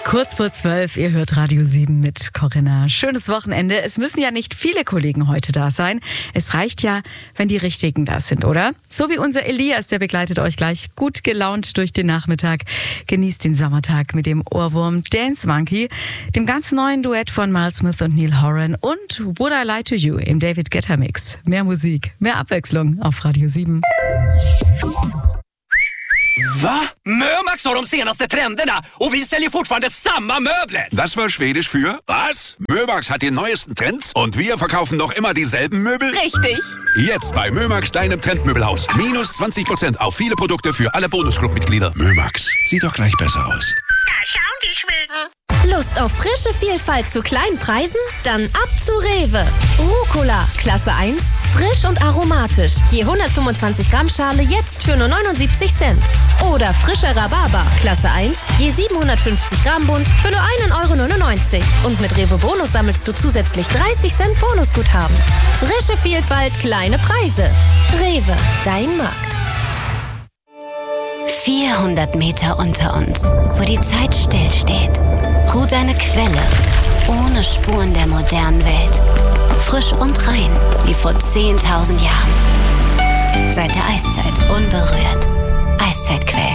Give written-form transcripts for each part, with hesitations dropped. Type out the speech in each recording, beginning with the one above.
Kurz vor 12, ihr hört Radio 7 mit Corinna. Schönes Wochenende. Es müssen ja nicht viele Kollegen heute da sein. Es reicht ja, wenn die Richtigen da sind, oder? So wie unser Elias, der begleitet euch gleich gut gelaunt durch den Nachmittag. Genießt den Sommertag mit dem Ohrwurm Dance Monkey, dem ganz neuen Duett von Miles Smith und Neil Horan und Would I Lie to You im David Guetta Mix. Mehr Musik, mehr Abwechslung auf Radio 7. Va? Mömax har de senaste trenderna och vi säljer fortfarande samma möbler. Das war Schwedisch für was? Mömax hat die neuesten Trends und wir verkaufen noch immer dieselben Möbel? Richtig. Jetzt bei Mömax, deinem Trendmöbelhaus. Minus 20% auf viele Produkte für alle Bonusclub-Mitglieder. Mömax, sieht doch gleich besser aus. Da schauen die Schweden. Lust auf frische Vielfalt zu kleinen Preisen? Dann ab zu Rewe. Rucola, Klasse 1, frisch und aromatisch. Je 125 Gramm Schale jetzt für nur 79 Cent. Oder frischer Rhabarber, Klasse 1, je 750 Gramm Bund für nur 1,99 €. Und mit Rewe Bonus sammelst du zusätzlich 30 Cent Bonusguthaben. Frische Vielfalt, kleine Preise. Rewe, dein Markt. 400 Meter unter uns, wo die Zeit stillsteht, ruht eine Quelle, ohne Spuren der modernen Welt. Frisch und rein, wie vor 10.000 Jahren. Seit der Eiszeit unberührt. Eiszeitquell.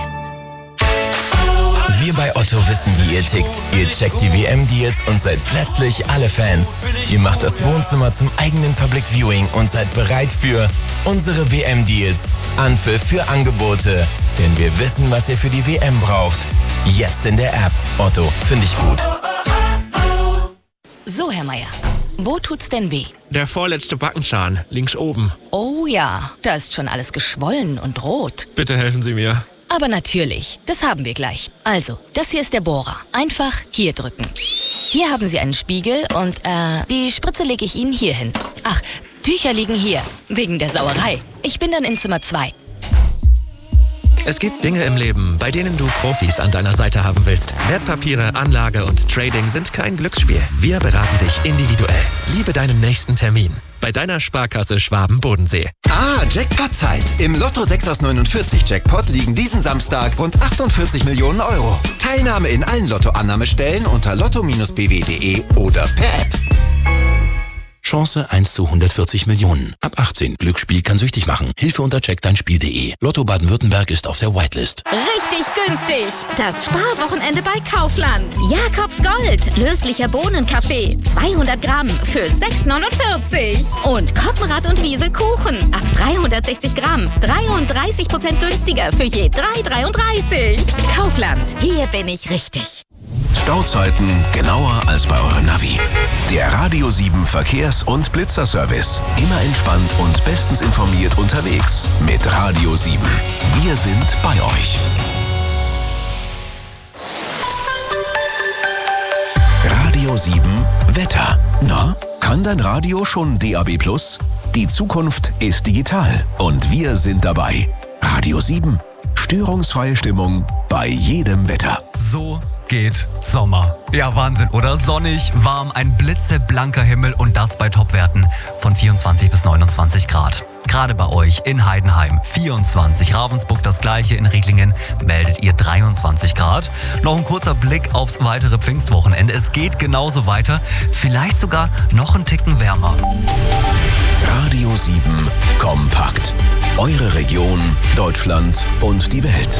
Wir bei Otto wissen, wie ihr tickt. Ihr checkt die WM-Deals und seid plötzlich alle Fans. Ihr macht das Wohnzimmer zum eigenen Public Viewing und seid bereit für unsere WM-Deals. Anpfiff für Angebote. Denn wir wissen, was ihr für die WM braucht. Jetzt in der App. Otto, finde ich gut. So, Herr Meier, wo tut's denn weh? Der vorletzte Backenzahn, links oben. Oh ja, da ist schon alles geschwollen und rot. Bitte helfen Sie mir. Aber natürlich, das haben wir gleich. Also, das hier ist der Bohrer. Einfach hier drücken. Hier haben Sie einen Spiegel und die Spritze lege ich Ihnen hier hin. Ach, Tücher liegen hier, wegen der Sauerei. Ich bin dann in Zimmer 2. Es gibt Dinge im Leben, bei denen du Profis an deiner Seite haben willst. Wertpapiere, Anlage und Trading sind kein Glücksspiel. Wir beraten dich individuell. Liebe deinen nächsten Termin. Bei deiner Sparkasse Schwaben-Bodensee. Jackpot-Zeit. Im Lotto 6 aus 49 Jackpot liegen diesen Samstag rund 48 Millionen €. Teilnahme in allen Lotto-Annahmestellen unter lotto-bw.de oder per App. Chance 1 zu 140 Millionen. Ab 18. Glücksspiel kann süchtig machen. Hilfe unter checkdeinspiel.de. Lotto Baden-Württemberg ist auf der Whitelist. Richtig günstig. Das Sparwochenende bei Kaufland. Jakobs Gold. Löslicher Bohnenkaffee. 200 Gramm für 6,49 €. Und Koppenrad und Wiesel Kuchen. Ab 360 Gramm. 33% günstiger für je 3,33 €. Kaufland. Hier bin ich richtig. Stauzeiten genauer als bei eurem Navi. Der Radio 7 Verkehrs- und Blitzerservice. Immer entspannt und bestens informiert unterwegs mit Radio 7. Wir sind bei euch. Radio 7 Wetter. Na, kann dein Radio schon DAB+? Die Zukunft ist digital und wir sind dabei. Radio 7. Störungsfreie Stimmung bei jedem Wetter. So geht Sommer. Ja, Wahnsinn, oder? Sonnig, warm, ein blitzeblanker Himmel und das bei Topwerten von 24 bis 29 Grad. Gerade bei euch in Heidenheim 24, Ravensburg das gleiche, in Ricklingen meldet ihr 23 Grad. Noch ein kurzer Blick aufs weitere Pfingstwochenende. Es geht genauso weiter, vielleicht sogar noch einen Ticken wärmer. Radio 7 kompakt. Eure Region, Deutschland und die Welt.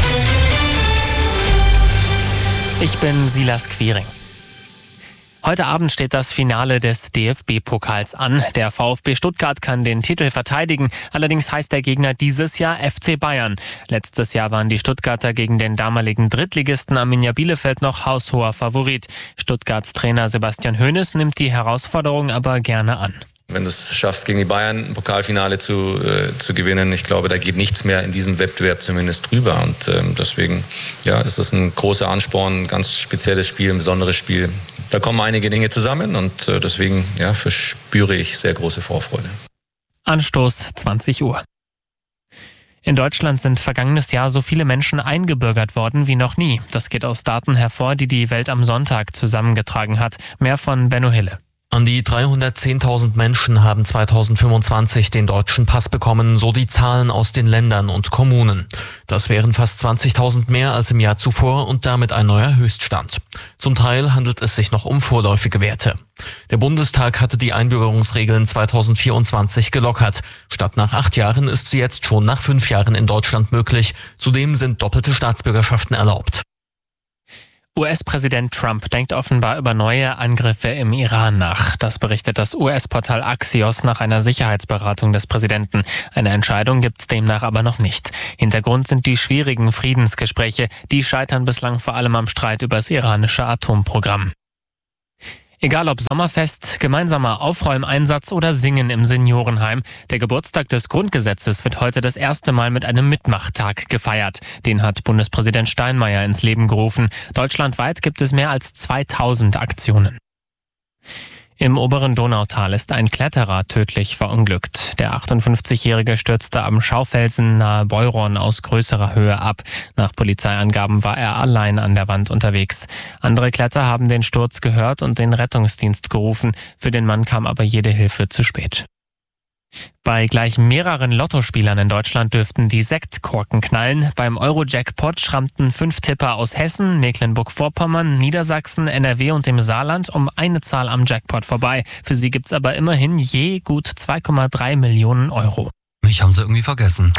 Ich bin Silas Quiring. Heute Abend steht das Finale des DFB-Pokals an. Der VfB Stuttgart kann den Titel verteidigen. Allerdings heißt der Gegner dieses Jahr FC Bayern. Letztes Jahr waren die Stuttgarter gegen den damaligen Drittligisten Arminia Bielefeld noch haushoher Favorit. Stuttgarts Trainer Sebastian Hoeneß nimmt die Herausforderung aber gerne an. Wenn du es schaffst, gegen die Bayern ein Pokalfinale zu gewinnen, ich glaube, da geht nichts mehr in diesem Wettbewerb zumindest drüber. Und deswegen ist es ein großer Ansporn, ein ganz spezielles Spiel, ein besonderes Spiel. Da kommen einige Dinge zusammen und deswegen verspüre ich sehr große Vorfreude. Anstoß 20 Uhr. In Deutschland sind vergangenes Jahr so viele Menschen eingebürgert worden wie noch nie. Das geht aus Daten hervor, die die Welt am Sonntag zusammengetragen hat. Mehr von Benno Hille. An die 310.000 Menschen haben 2025 den deutschen Pass bekommen, so die Zahlen aus den Ländern und Kommunen. Das wären fast 20.000 mehr als im Jahr zuvor und damit ein neuer Höchststand. Zum Teil handelt es sich noch um vorläufige Werte. Der Bundestag hatte die Einbürgerungsregeln 2024 gelockert. Statt nach 8 Jahren ist sie jetzt schon nach 5 Jahren in Deutschland möglich. Zudem sind doppelte Staatsbürgerschaften erlaubt. US-Präsident Trump denkt offenbar über neue Angriffe im Iran nach. Das berichtet das US-Portal Axios nach einer Sicherheitsberatung des Präsidenten. Eine Entscheidung gibt es demnach aber noch nicht. Hintergrund sind die schwierigen Friedensgespräche. Die scheitern bislang vor allem am Streit über das iranische Atomprogramm. Egal ob Sommerfest, gemeinsamer Aufräumeinsatz oder Singen im Seniorenheim, der Geburtstag des Grundgesetzes wird heute das erste Mal mit einem Mitmachtag gefeiert. Den hat Bundespräsident Steinmeier ins Leben gerufen. Deutschlandweit gibt es mehr als 2000 Aktionen. Im oberen Donautal ist ein Kletterer tödlich verunglückt. Der 58-Jährige stürzte am Schaufelsen nahe Beuron aus größerer Höhe ab. Nach Polizeiangaben war er allein an der Wand unterwegs. Andere Kletterer haben den Sturz gehört und den Rettungsdienst gerufen. Für den Mann kam aber jede Hilfe zu spät. Bei gleich mehreren Lottospielern in Deutschland dürften die Sektkorken knallen. Beim Euro-Jackpot schrammten 5 Tipper aus Hessen, Mecklenburg-Vorpommern, Niedersachsen, NRW und dem Saarland um eine Zahl am Jackpot vorbei. Für sie gibt's aber immerhin je gut 2,3 Millionen Euro. Mich haben sie irgendwie vergessen.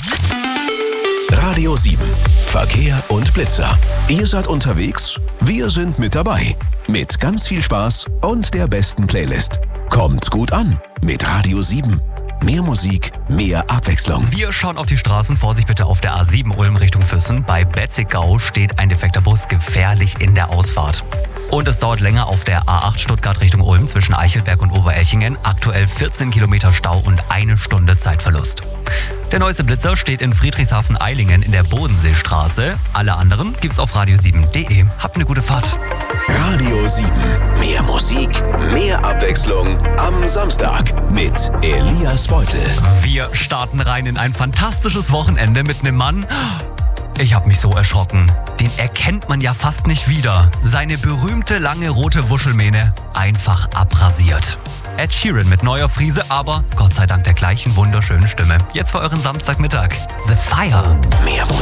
Radio 7. Verkehr und Blitzer. Ihr seid unterwegs, wir sind mit dabei. Mit ganz viel Spaß und der besten Playlist. Kommt gut an mit Radio 7. Mehr Musik, mehr Abwechslung. Wir schauen auf die Straßen. Vorsicht bitte auf der A7 Ulm Richtung Füssen. Bei Betzigau steht ein defekter Bus gefährlich in der Ausfahrt. Und es dauert länger auf der A8 Stuttgart Richtung Ulm zwischen Eichelberg und Oberelchingen. Aktuell 14 Kilometer Stau und 1 Stunde Zeitverlust. Der neueste Blitzer steht in Friedrichshafen-Eilingen in der Bodenseestraße. Alle anderen gibt's auf radio7.de. Habt eine gute Fahrt. Radio 7. Mehr Musik, mehr Abwechslung am Samstag mit Elias Beutel. Wir starten rein in ein fantastisches Wochenende mit einem Mann. Ich habe mich so erschrocken. Den erkennt man ja fast nicht wieder. Seine berühmte lange rote Wuschelmähne einfach abrasiert. Ed Sheeran mit neuer Frise, aber Gott sei Dank der gleichen wunderschönen Stimme. Jetzt für euren Samstagmittag. The Fire. Mehr Musik.